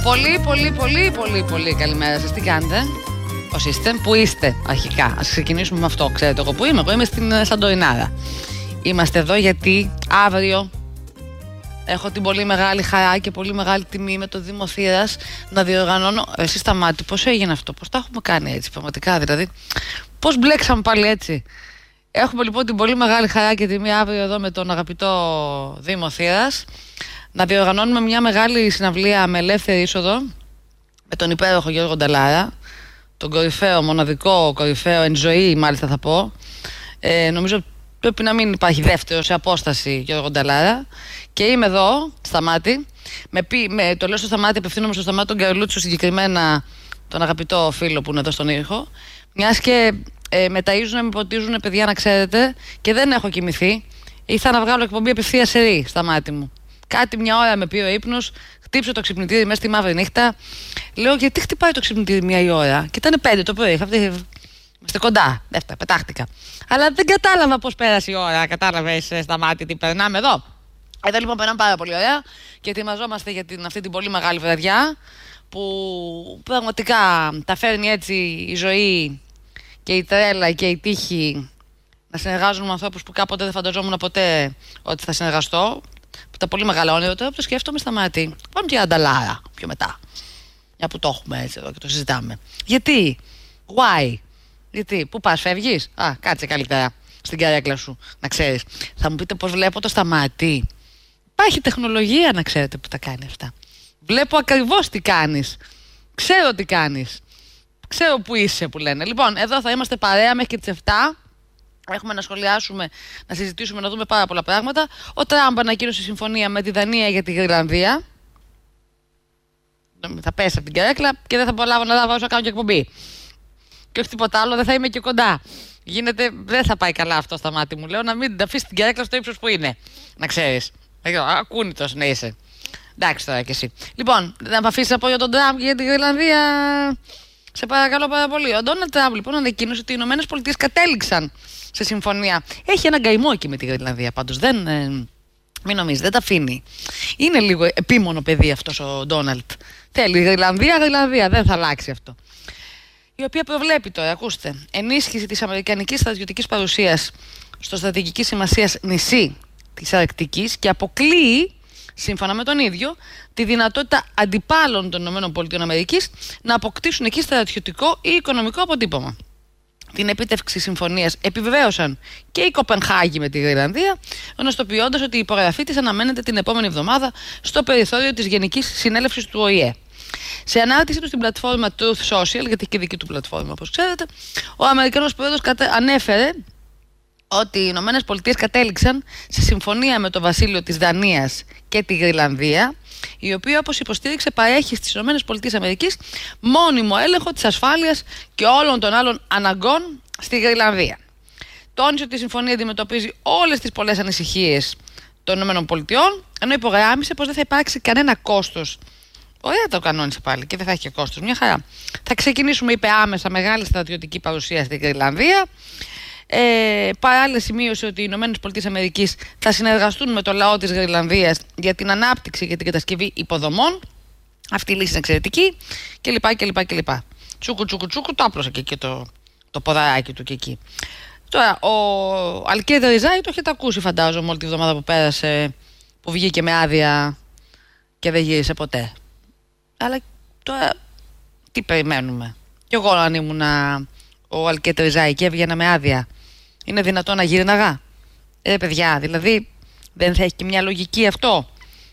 Πολύ καλημέρα σας. Τι κάνετε, πώς είστε, πού είστε αρχικά? Ας ξεκινήσουμε με αυτό. Ξέρετε εγώ που είμαι? Εγώ είμαι στην Σαντορινάρα. Είμαστε εδώ γιατί αύριο έχω την πολύ μεγάλη χαρά και πολύ μεγάλη τιμή με το Δήμο Θήρας να διοργανώνω. Εσείς Σταμάτη, πώς έγινε αυτό, πώς τα έχουμε κάνει έτσι πραγματικά, δηλαδή πώς μπλέξαμε πάλι έτσι? Έχουμε λοιπόν την πολύ μεγάλη χαρά και τιμή αύριο εδώ με τον αγαπητό Δήμο Θήρας να διοργανώνουμε μια μεγάλη συναυλία με ελεύθερη είσοδο με τον υπέροχο Γιώργο Νταλάρα, τον κορυφαίο, μοναδικό κορυφαίο εν ζωή μάλιστα θα πω. Νομίζω πρέπει να μην υπάρχει δεύτερο σε απόσταση Γιώργο Νταλάρα. Και είμαι εδώ, Σταμάτη, το λέω στο Σταμάτη, απευθύνομαι στο Σταμάτη τον Καρλούτσο συγκεκριμένα, τον αγαπητό φίλο που είναι εδώ στον ήχο, μιας και με ταΐζουν, με ποτίζουν παιδιά να ξέρετε και δεν έχω κοιμηθεί. Ήρθα να βγάλω εκπομπή απευθείας σερί, Σταμάτη μου. Κάτι μια ώρα με πήρε ο ύπνος, χτύψω το ξυπνητήρι μέσα στη μαύρη νύχτα. Λέω γιατί χτυπάει το ξυπνητήρι μια η ώρα? Και ήταν 5 το πρωί. Είμαστε κοντά. Δεύτερα, πετάχτηκα. Αλλά δεν κατάλαβα πώς πέρασε η ώρα. Κατάλαβες, Σταμάτη, τι περνάμε εδώ? Εδώ λοιπόν περνάμε πάρα πολύ ωραία και ετοιμαζόμαστε για αυτή την πολύ μεγάλη βραδιά που πραγματικά τα φέρνει έτσι η ζωή και η τρέλα και η τύχη να συνεργάζομαι με ανθρώπους που κάποτε δεν φανταζόμουν ποτέ ότι θα συνεργαστώ. Τα πολύ μεγάλα όνειρα τώρα που το σκέφτομαι, Σταμάτη. Πάμε και Ανταλάρα πιο μετά. Μια που το έχουμε έτσι εδώ και το συζητάμε. Γιατί? Why? Γιατί? Πού πας, φεύγεις? Κάτσε καλύτερα στην καρέκλα σου, να ξέρεις. Θα μου πείτε πώς βλέπω το Σταμάτη. Υπάρχει τεχνολογία να ξέρετε που τα κάνει αυτά. Βλέπω ακριβώς τι κάνεις. Ξέρω τι κάνεις. Ξέρω που είσαι που λένε. Λοιπόν, εδώ θα είμαστε παρέα μέχρι και τις 7. Έχουμε να σχολιάσουμε, να συζητήσουμε, να δούμε πάρα πολλά πράγματα. Ο Τραμπ ανακοίνωσε συμφωνία με τη Δανία για τη Γρυλανδία. Θα πέσει από την καρέκλα και δεν θα προλάβω να βάζω να κάνω και εκπομπή. Και όχι τίποτα άλλο, δεν θα είμαι και κοντά. Δεν θα πάει καλά αυτό, Σταμάτη μου. Λέω να μην αφήσει την καρέκλα στο ύψος που είναι. Να ξέρεις. Ακούνητος να είσαι. Εντάξει τώρα κι εσύ. Λοιπόν, να με αφήσει να πω για τον Τραμπ και για τη Γρυλανδία. Σε παρακαλώ πάρα πολύ. Ο Ντόναλντ Τραμπ λοιπόν ανακοίνωσε ότι οι ΗΠΑ κατέληξαν σε συμφωνία. Έχει έναν καημό εκεί με τη Γρυλανδία πάντως. Μην νομίζετε, δεν τα αφήνει. Είναι λίγο επίμονο παιδί αυτός ο Ντόναλντ. Θέλει Γρυλανδία, δεν θα αλλάξει αυτό. Η οποία προβλέπει τώρα, ακούστε, ενίσχυση της αμερικανικής στρατιωτικής παρουσίας στο στρατηγικής σημασίας νησί της Αρκτικής και αποκλείει, σύμφωνα με τον ίδιο, τη δυνατότητα αντιπάλων των ΗΠΑ να αποκτήσουν εκεί στρατιωτικό ή οικονομικό αποτύπωμα. Την επίτευξη συμφωνίας επιβεβαίωσαν και η Κοπενχάγη με τη Γρυλανδία, γνωστοποιώντας ότι η υπογραφή της αναμένεται την επόμενη εβδομάδα στο περιθώριο της Γενικής Συνέλευσης του ΟΗΕ. Σε ανάρτηση του στην πλατφόρμα Truth Social, γιατί και δική του πλατφόρμα όπως ξέρετε, ο Αμερικανός πρόεδρος ανέφερε ότι οι Ηνωμένες Πολιτείες κατέληξαν σε συμφωνία με το βασίλειο της Δανίας και τη Γρυλανδία, η οποία, όπως υποστήριξε, παρέχει στις Ηνωμένες Πολιτείες Αμερικής μόνιμο έλεγχο της ασφάλειας και όλων των άλλων αναγκών στη Γρυλανδία. Τόνισε ότι η συμφωνία αντιμετωπίζει όλες τις πολλές ανησυχίες των Ηνωμένων Πολιτειών, ενώ υπογράμμισε πως δεν θα υπάρξει κανένα κόστος. Ωραία το κανόνισε πάλι και δεν θα έχει και κόστος. Μια χαρά. Θα ξεκινήσουμε, είπε, άμεσα μεγάλη στρατιωτική παρουσία στη Γρυλανδία. Παράλληλα σημείωσε ότι οι ΗΠΑ θα συνεργαστούν με το λαό της Γρυλανδίας για την ανάπτυξη και την κατασκευή υποδομών. Αυτή η λύση είναι εξαιρετική κλπ. Τσούκου, το άπλωσε και το ποδαράκι του και εκεί. Τώρα, ο Αλκέδη Ριζάη το έχετε ακούσει, φαντάζομαι, όλη τη βδομάδα που πέρασε, που βγήκε με άδεια και δεν γύρισε ποτέ. Αλλά τώρα τι περιμένουμε? Κι εγώ αν ήμουν ο Αλκέδη Ριζάη και έβγαινα με άδεια, είναι δυνατόν να γύρναγα? Παιδιά, δηλαδή δεν θα έχει και μια λογική αυτό?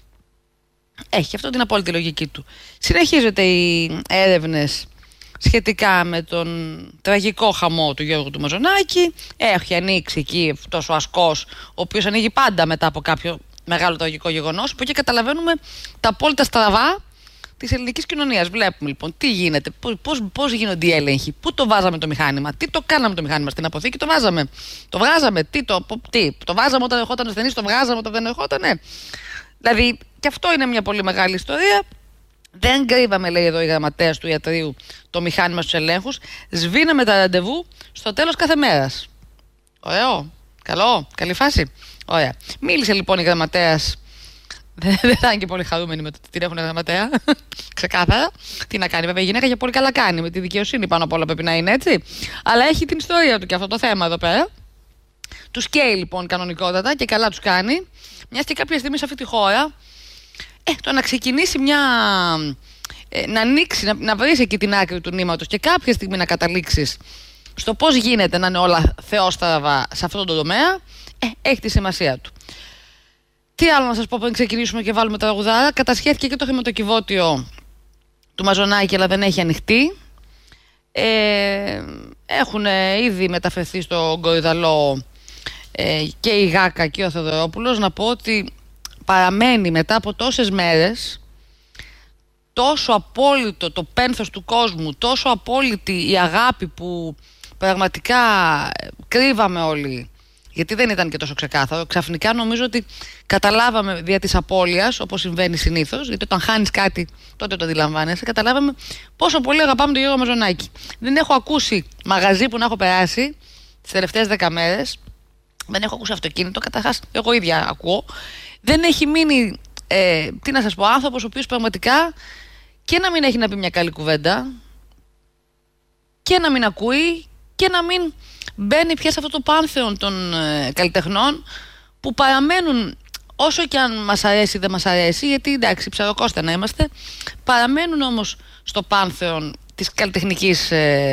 Έχει και αυτό την απόλυτη λογική του. Συνεχίζονται οι έρευνες σχετικά με τον τραγικό χαμό του Γιώργου του Μαζονάκη. Έχει ανοίξει εκεί αυτός ο ασκός, ο οποίος ανοίγει πάντα μετά από κάποιο μεγάλο τραγικό γεγονός, που εκεί καταλαβαίνουμε τα απόλυτα στραβά της ελληνικής κοινωνίας. Βλέπουμε λοιπόν τι γίνεται, πώς γίνονται οι έλεγχοι, πού το βάζαμε το μηχάνημα, τι το κάναμε το μηχάνημα, στην αποθήκη το βάζαμε, το βγάζαμε, το βάζαμε όταν ερχόταν ασθενής, το βγάζαμε όταν δεν ερχότανε. Δηλαδή και αυτό είναι μια πολύ μεγάλη ιστορία. Δεν κρύβαμε, λέει εδώ η γραμματέας του ιατρείου, το μηχάνημα στους ελέγχους. Σβήναμε τα ραντεβού στο τέλος κάθε μέρας. Ωραίο, καλό, καλή φάση. Ωραία. Μίλησε λοιπόν η γραμματέας Δεν θα είναι και πολύ χαρούμενη με το ότι την έχουν γραμματέα. Ξεκάθαρα. Τι να κάνει, βέβαια η γυναίκα για πολύ καλά κάνει. Με τη δικαιοσύνη πάνω απ' όλα πρέπει να είναι έτσι. Αλλά έχει την ιστορία του και αυτό το θέμα εδώ πέρα. Τους καίει λοιπόν κανονικότατα και καλά τους κάνει. Μιας και κάποια στιγμή σε αυτή τη χώρα, το να ξεκινήσει να ανοίξει, να βρεις εκεί την άκρη του νήματος και κάποια στιγμή να καταλήξεις στο πώς γίνεται να είναι όλα θεόστραβα σε αυτό το τομέα, έχει τη σημασία του. Τι άλλο να σας πω πριν ξεκινήσουμε και βάλουμε τα τραγουδάρα. Κατασχέθηκε και το χρηματοκιβώτιο του Μαζονάκη, αλλά δεν έχει ανοιχτεί. Έχουν ήδη μεταφερθεί στο Κορυδαλό και η Γάκα και ο Θεοδωρόπουλος. Να πω ότι παραμένει μετά από τόσες μέρες τόσο απόλυτο το πένθος του κόσμου, τόσο απόλυτη η αγάπη που πραγματικά κρύβαμε όλοι, γιατί δεν ήταν και τόσο ξεκάθαρο. Ξαφνικά νομίζω ότι καταλάβαμε δια της απώλειας, όπως συμβαίνει συνήθως, γιατί όταν χάνεις κάτι τότε το αντιλαμβάνεσαι, καταλάβαμε πόσο πολύ αγαπάμε τον Γιώργο Μαζονάκη. Δεν έχω ακούσει μαγαζί που να έχω περάσει τις τελευταίες 10 μέρες, δεν έχω ακούσει αυτοκίνητο, καταρχάς εγώ ίδια ακούω. Δεν έχει μείνει, τι να σας πω, άνθρωπος ο οποίος πραγματικά και να μην έχει να πει μια καλή κουβέντα και να μην ακούει και να μην μπαίνει πια σε αυτό το πάνθεον των καλλιτεχνών που παραμένουν, όσο και αν μας αρέσει ή δεν μας αρέσει, γιατί εντάξει ψαροκόστα να είμαστε, παραμένουν όμως στο πάνθεον της καλλιτεχνικής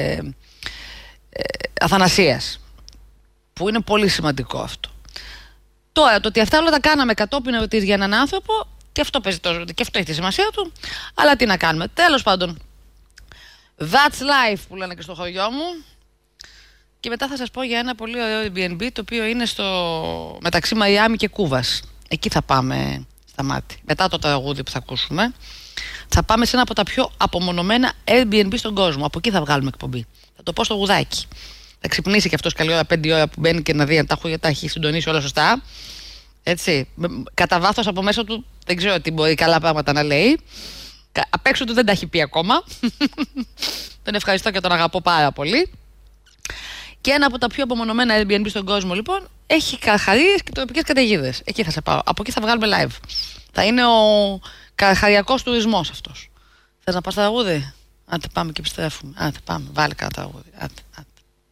αθανασίας, που είναι πολύ σημαντικό αυτό. Τώρα, το ότι αυτά όλα τα κάναμε κατόπιν ερωτής για έναν άνθρωπο, και αυτό παίζει και αυτό έχει τη σημασία του, αλλά τι να κάνουμε. Τέλος πάντων, that's life που λένε και στο χωριό μου. Και μετά θα σας πω για ένα πολύ ωραίο Airbnb, το οποίο είναι μεταξύ Μαϊάμι και Κούβας. Εκεί θα πάμε, Σταμάτη. Μετά το τραγούδι που θα ακούσουμε, θα πάμε σε ένα από τα πιο απομονωμένα Airbnb στον κόσμο. Από εκεί θα βγάλουμε εκπομπή. Θα το πω στο γουδάκι. Θα ξυπνήσει και αυτός καλή ώρα, 5 ώρα που μπαίνει και να δει αν τα έχει συντονίσει όλα σωστά. Έτσι. Κατά βάθος από μέσα του δεν ξέρω τι μπορεί καλά πράγματα να λέει. Απ' έξω του δεν τα έχει πει ακόμα. Τον ευχαριστώ και τον αγαπώ πάρα πολύ. Και ένα από τα πιο απομονωμένα Airbnb στον κόσμο, λοιπόν, έχει καρχαρίες και τοπικές καταιγίδες. Εκεί θα σε πάω. Από εκεί θα βγάλουμε live. Θα είναι ο καρχαριακός τουρισμός αυτός. Θες να πας τραγούδι? Άντε πάμε και επιστρέφουμε. Άντε πάμε, βάλε κανένα τραγούδι. Άντε.